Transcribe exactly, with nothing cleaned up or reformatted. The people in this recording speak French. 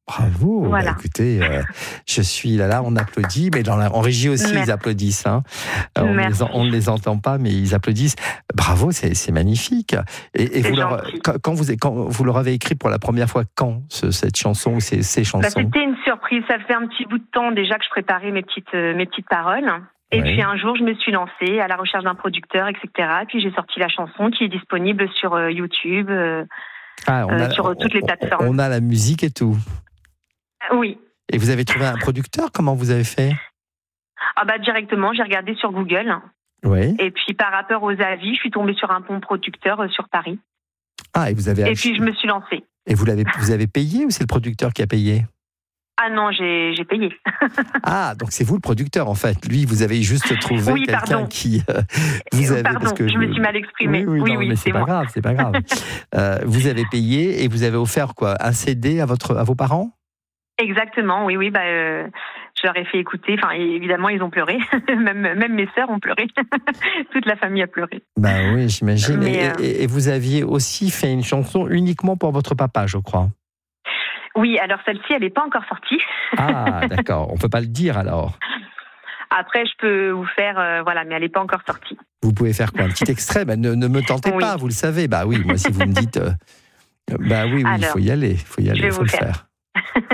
Bravo. Voilà. Bah, écoutez, euh, je suis là, là, on applaudit, mais dans la, en régie aussi, Merci. ils applaudissent. Hein. Euh, on, Merci. les, on ne les entend pas, mais ils applaudissent. Bravo, c'est, c'est magnifique. Et, et C'est vous leur, gentil. quand, quand, vous, quand vous leur avez écrit pour la première fois, quand ce, cette chanson ou ces, ces chansons? Bah, c'était une surprise. Ça fait un petit bout de temps déjà que je préparais mes petites, euh, mes petites paroles. Et Oui. puis un jour, je me suis lancée à la recherche d'un producteur, et cetera. Et puis j'ai sorti la chanson qui est disponible sur euh, YouTube, euh, Ah, on euh, a, sur on, toutes les plateformes. On a la musique et tout. Oui. Et vous avez trouvé un producteur? Comment vous avez fait? Ah bah directement, j'ai regardé sur Google. Oui. Et puis par rapport aux avis, je suis tombée sur un bon producteur euh, sur Paris. Ah, et vous avez Et acheté- puis je me suis lancée. Et vous l'avez, vous avez payé ou c'est le producteur qui a payé? Ah non, j'ai, j'ai payé. Ah, donc c'est vous le producteur en fait. Lui, vous avez juste trouvé Oui, quelqu'un pardon. qui euh, vous avez Pardon, parce que je me suis mal exprimée. Oui, oui, Oui, non, oui, mais c'est c'est pas moi. grave, c'est pas grave. Euh, vous avez payé et vous avez offert quoi? Un C D à votre à vos parents? Exactement, oui, oui. Bah, euh, je leur ai fait écouter. Enfin, évidemment, ils ont pleuré. même, même mes sœurs ont pleuré. Toute la famille a pleuré. Bah oui, j'imagine. Mais, Et, euh, et- et vous aviez aussi fait une chanson uniquement pour votre papa, je crois. Oui, alors celle-ci, elle n'est pas encore sortie. Ah, d'accord. On peut pas le dire alors. Après, je peux vous faire, euh, voilà, mais elle n'est pas encore sortie. Vous pouvez faire quoi? Un petit extrait? Bah, ne, ne me tentez Oui. pas, vous le savez. Bah oui, moi si vous me dites, euh, bah oui, oui, il Alors, faut y aller, il faut y aller, je vais il faut vous le faire. faire.